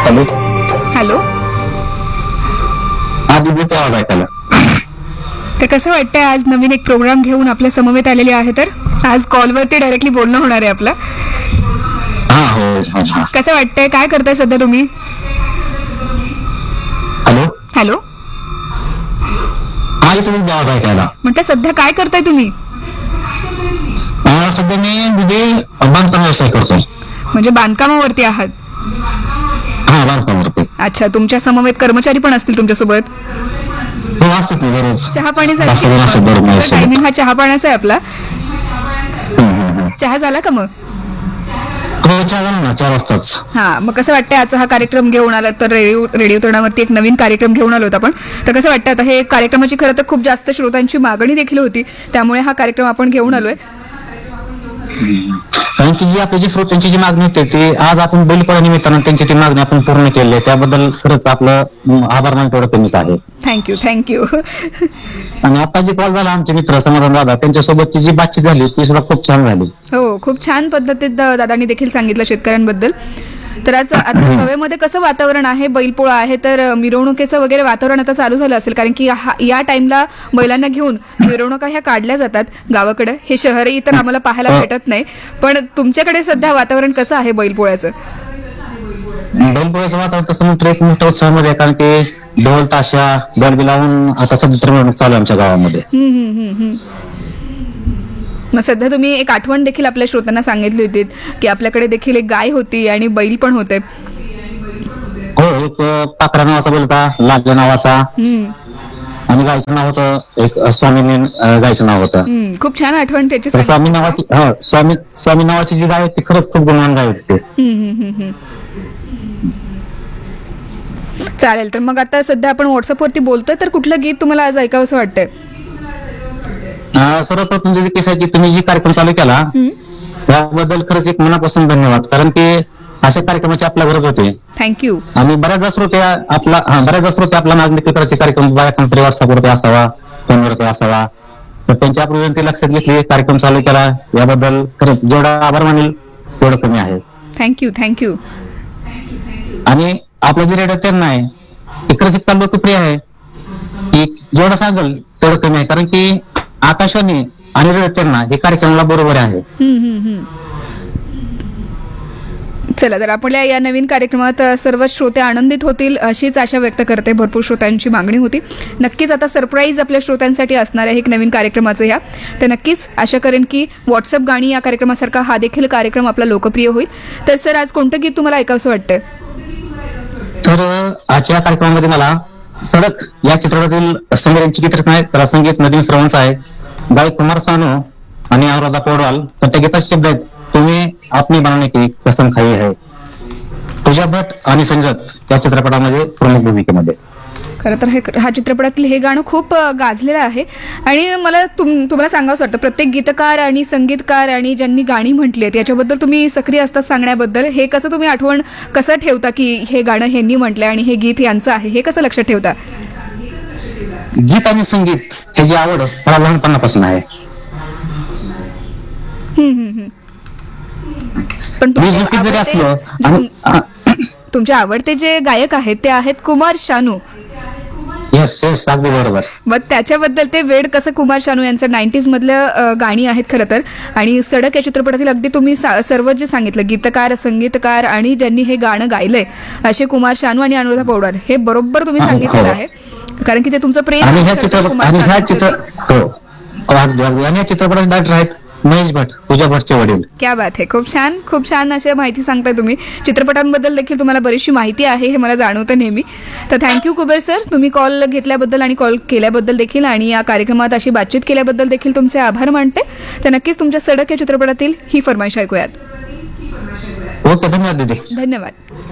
Hello. Hello. आधी देतो आवाज ऐकायला. तर कसं वाटतंय आज नवीन एक प्रोग्राम घेऊन आपल्या समवेत आलेले आहे, तर आज कॉलवरती डायरेक्टली बोलणं होणार आहे आपलं. हा हो. कसं वाटतंय, काय करताय सध्या तुम्ही? हॅलो. हॅलो. हा तुम्ही आवाज ऐकायला. म्हटलं सध्या काय करताय तुम्ही? सध्या मी बांधकाम व्यवसाय करतो. म्हणजे बांधकामावरती आहात? हा, बांधकामावरती. अच्छा, तुमच्या समवेत कर्मचारी पण असतील तुमच्यासोबत? हो, असतात ना दररोज. चहा पाणी झालं? टायमिंग हा चहा पाण्याचा आहे आपला. चहा झाला का मग? हो, चहा झाला ना, 4 वाजताच. हा, मग कसं वाटतंय आजचा हा कार्यक्रम घेऊन आला तर रेडिओ तरुणावरती एक नवीन कार्यक्रम घेऊन आलो होता आपण. तर कसं वाटतं आता हे कार्यक्रमाची खरं तर खूप जास्त श्रोतांची मागणी देखील होती, त्यामुळे हा कार्यक्रम आपण घेऊन आलोय. कारण की जी आपली जी श्रोत्यांची जी मागणी होती ती आज आपण बैलपोळ्या निमित्तानं त्यांची ती मागणी आपण पूर्ण केली आहे, त्याबद्दल खरंच आपलं आभार मानतो तेवढं कमीच आहे. थँक्यू. आणि आता जे कॉल झाला आमचे मित्र समाधान दादा, त्यांच्यासोबतची जी बातचीत झाली ती सुद्धा खूप छान झाली. हो, खूप छान पद्धतीत दादांनी देखील सांगितलं शेतकऱ्यांबद्दल. तर आज आता नव्यामध्ये कसं वातावरण आहे, बैलपोळा आहे तर मिरवणुकीचं वगैरे वातावरण आता चालू झालं असेल, कारण की या टाइमला बैलांना घेऊन मिरवणुका ह्या काढल्या जातात गावाकडे. हे शहरही तर आम्हाला पाहायला भेटत नाही, पण तुमच्याकडे सध्या वातावरण कसं आहे बैलपोळ्याचं? बैलपोळ्याचं वातावरण तसं म्हटलं एक मोठ्या उत्सवामध्ये आहे, कारण की ढोल ताशा डॉलबी लावून आता सध्या मिरवणूक चालू आहे आमच्या गावामध्ये. मग सध्या तुम्ही एक आठवण देखील आपल्या श्रोत्यांना सांगितली होती की आपल्याकडे देखील एक गाय होती आणि बैल पण होते. हो, एक पाखरा नावाचा बैल होता, लागल्या नावाचा, आणि गायचं नाव होतं एक स्वामी गायचं नाव होतं. खूप छान आठवण त्याची. स्वामी नावाची जी गाय होती खरंच खूप गुणवान गाय होती. चालेल, तर मग आता सध्या आपण व्हॉट्सअपवरती बोलतोय, तर कुठलं गीत तुम्हाला आज ऐकावं असं वाटतंय? सर्वप्रथम जे केस आहे की तुम्ही जी कार्यक्रम चालू केला त्याबद्दल खरंच एक मनापासून धन्यवाद, कारण की अशा कार्यक्रमाची आपल्या गरज होती. थँक्यू. आणि बऱ्याचदा श्रोते आपला नागरिक मित्राचे कार्यक्रम बाळाचा परिवार सपोर्ट असावा, फोनवरती असावा, तर त्यांची आपली विनंती लक्षात घेतली, कार्यक्रम चालू केला, याबद्दल खरंच जेवढा आभार मानेल तेवढं कमी आहे. थँक्यू. आणि आपलं जे रेडिओ त्यांना आहे ते खरंच इतका लोकप्रिय आहे की जेवढं सांगाल तेवढं कमी आहे, कारण की आकाशवाणी आणि रेडिओ त्यांना हे कार्यक्रमाला बरोबर आहे. चला, तर आपल्या या नवीन कार्यक्रमात सर्व श्रोते आनंदित होतील अशीच आशा व्यक्त करते. भरपूर श्रोत्यांची मागणी होती. नक्कीच आता सरप्राईज आपल्या श्रोत्यांसाठी असणार आहे एक नवीन कार्यक्रमाचं ह्या. तर नक्कीच आशा करेन की व्हॉट्सअप गाणी या कार्यक्रमासारखा हा देखील कार्यक्रम आपला लोकप्रिय होईल. तर सर, आज कोणतं गीत तुम्हाला ऐकावंसं वाटतंय? तर आजच्या कार्यक्रमामध्ये मला सडक या चित्रपटातील संगीताची गीतरचना आहे, तर संगीत नदीम श्रवणचं आहे, गायक कुमार सानू आणि अनुराधा पौडवाल. तर त्या गीताचे शब्द आहेत, तुम्ही आपली बनाने की कसम खाई है. पूजा भट आणि संजत या चित्रपटामध्ये प्रमुख भूमिकेमध्ये. खरं तर हा चित्रपटातील हे गाणं खूप गाजलेलं आहे आणि मला तुम्हाला सांगावंसं वाटतं प्रत्येक गीतकार आणि संगीतकार आणि ज्यांनी गाणी म्हटली आहेत याच्याबद्दल तुम्ही सक्रिय असतात सांगण्याबद्दल. हे कसं तुम्ही आठवण कसं ठेवता की हे गाणं ह्यांनी म्हटलंय आणि हे गीत यांचं आहे, हे कसं लक्षात ठेवता? गीत आणि संगीत हे जी आवड मला लहानपणापासून आहे. पण तुमचे आवडते जे गायक आहेत ते आहेत कुमार शानू. येस, अगदी बरोबर. मग त्याच्याबद्दल ते वेड कसं कुमार शानू यांचं 90s मधलं गाणी आहेत खरं तर. आणि सडक या चित्रपटातील अगदी तुम्ही सर्व जे सांगितलं गीतकार, संगीतकार आणि ज्यांनी हे गाणं गायलंय असे कुमार शानू आणि अनुराधा पौडवाल, हे बरोबर तुम्ही सांगितलेलं आहे, कारण की ते तुमचं प्रेम. आणि ह्या चित्रपटाचे डायरेक्टर आहेत महेश भट, पूजा भटचे वडील. क्या बात आहे. खूप छान अशी माहिती सांगताय तुम्ही. चित्रपटांबद्दल देखील तुम्हाला बरीचशी माहिती आहे हे मला जाणवतं नेहमी. तर थँक्यू कुबेर सर, तुम्ही कॉल घेतल्याबद्दल आणि कॉल केल्याबद्दल देखील आणि या कार्यक्रमात अशी बातचीत केल्याबद्दल देखील तुमचे आभार मानते. तर नक्कीच तुमच्या सडक या चित्रपटातील ही फरमाईश ऐकूयात. ओके, धन्यवाद दीदी. धन्यवाद.